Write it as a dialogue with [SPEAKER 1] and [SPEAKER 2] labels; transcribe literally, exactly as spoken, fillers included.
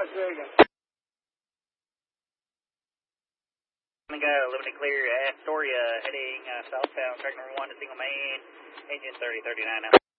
[SPEAKER 1] second.
[SPEAKER 2] Go, limited clear, Astoria, heading uh, southbound, track number one to single main, engine thirty thirty-nine now.